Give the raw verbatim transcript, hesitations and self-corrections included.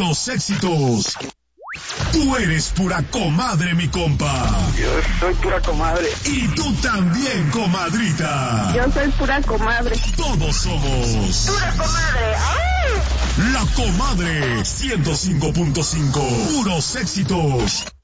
puros éxitos. Tú eres pura comadre, mi compa. Yo soy pura comadre. Y tú también, comadrita. Yo soy pura comadre. Todos somos pura comadre. ¡Ay! La Comadre ciento cinco punto cinco. Puros éxitos.